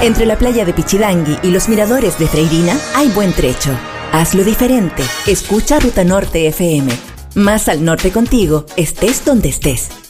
Entre la playa de Pichidangui y los miradores de Freirina hay buen trecho. Hazlo diferente. Escucha Ruta Norte FM. Más al norte contigo, estés donde estés.